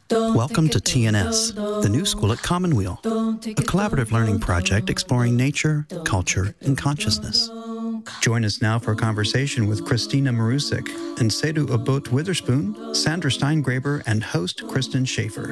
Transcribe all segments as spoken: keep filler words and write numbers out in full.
Welcome to T N S, the new school at Commonweal, a collaborative learning project exploring nature, culture, and consciousness. Join us now for a conversation with Christina Marusik and Seydou Obote Witherspoon, Sandra Steingraber, and host Kristen Schaefer.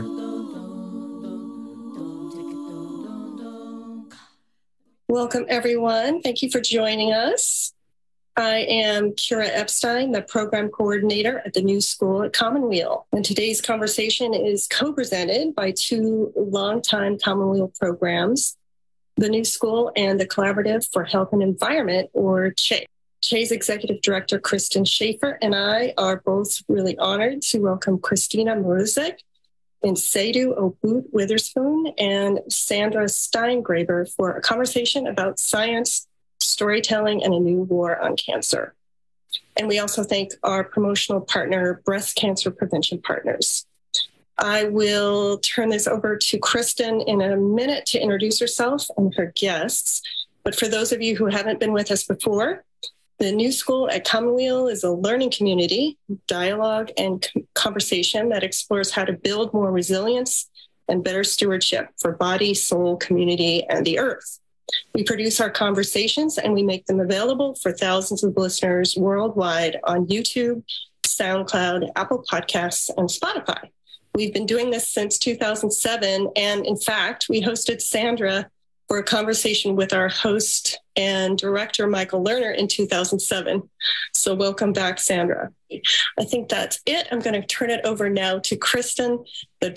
Welcome, everyone. Thank you for joining us. I am Kira Epstein, the program coordinator at the new school at Commonweal. And today's conversation is co-presented by two longtime Commonweal programs, the new school and the Collaborative for Health and Environment, or C H E. C H E's executive director, Kristen Schaefer, and I are both really honored to welcome Christina Marusik and Seydou Obote Witherspoon and Sandra Steingraber for a conversation about science, storytelling, and a new war on cancer. And we also thank our promotional partner, Breast Cancer Prevention Partners. I will turn this over to Kristen in a minute to introduce herself and her guests. But for those of you who haven't been with us before, the new school at Commonweal is a learning community, dialogue, and conversation that explores how to build more resilience and better stewardship for body, soul, community, and the earth. We produce our conversations and we make them available for thousands of listeners worldwide on YouTube, SoundCloud, Apple Podcasts, and Spotify. We've been doing this since two thousand seven, and in fact, we hosted Sandra for a conversation with our host and director, Michael Lerner, in two thousand seven. So welcome back, Sandra. I think that's it. I'm going to turn it over now to Kristen, the